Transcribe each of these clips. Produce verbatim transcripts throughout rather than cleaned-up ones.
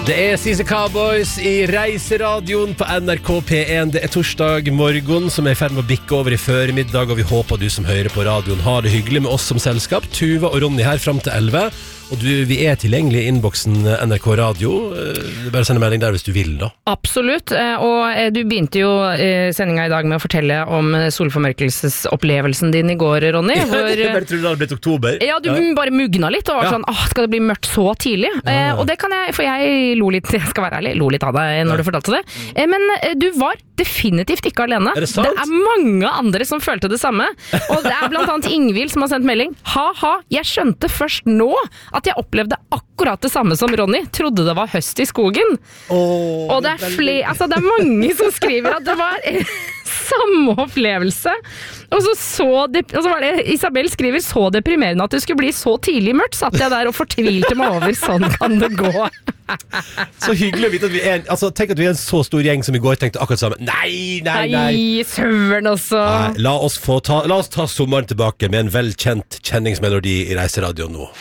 Det er C C Cowboys i Reiseradioen på N R K P én. Det er torsdag morgen som er i ferd med å bikke over i føremiddag, og vi håper du som hører på radioen har det hyggelig med oss som selskap. Tuva og Ronny her frem til elleve. Og du, vi er tilgjengelig i innboksen N R K Radio. Bare send en melding der hvis du vil da. Absolutt, og du begynte jo sendinga i dag med å fortelle om solformørkelsesopplevelsen din i går, Ronny. Hvor, jeg bare trodde det hadde blitt oktober. Ja, du ja. bare mugna litt og var ja. sånn, åh, skal det bli mørkt så tidlig? Ja, ja. Og det kan jeg, for jeg lo litt, jeg skal være ærlig, lo litt av deg når ja. du fortalte det. Men du var definitivt ikke alene. Er det sant? Det er mange andre som følte det samme. Og det er blant annet Ingvild som har sendt melding. Ha-ha, jeg skjønte først nå at jeg opplevde akkurat det samme som Ronny. Trodde det var høst i skogen. Oh, og det er, flere, altså det er mange som skriver at det var samme opplevelse. Og så, så de, og så var det Isabel skriver så deprimerende at det skulle bli så tidlig mørkt. Satt jeg der og fortvilte meg over. Sånn kan det gå. Så hyggelig å vite at vi er en, altså tenk at vi er en så stor gjeng som i går tenkte akkurat sammen. Nei, nei, nei. Nei, søvn også. Nei, la oss få ta, la oss ta sommeren tilbake med en velkjent kjenningsmelodi i Reiseradioen nå.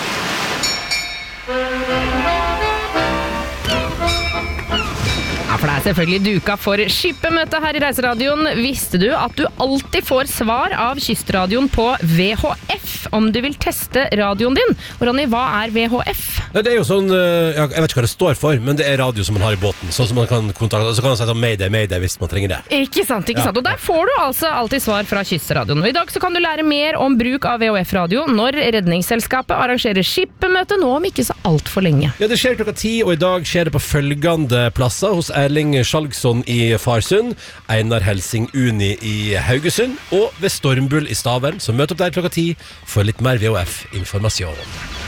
Ja, for det er selvfølgelig duka for skippemøte her i Reiseradioen. Visste du at du alltid får svar av Kystradioen på V H F om du vil teste radioen din? Og Ronny, hva er V H F? Nei, det er jo sånn, jeg vet ikke hva det står for, men det er radio som man har i båten. Sånn som man kan kontakte, så kan man si sånn Mayday, Mayday hvis man trenger det. Ikke sant, ikke ja. sant. Og der får du altså alltid svar fra Kystradioen. Og i dag så kan du lære mer om bruk av V H F-radio når Redningsselskapet arrangerer skippemøte nå om ikke så alt for lenge. Ja, det skjer klokka ti, og i dag skjer det på følgende plasser hos Erling Skjalgsson i Farsund, Einar Helsing Uni i Haugesund og ved Stormbull i Stavern, så møt opp der klokka ti for litt mer V H F-informasjon.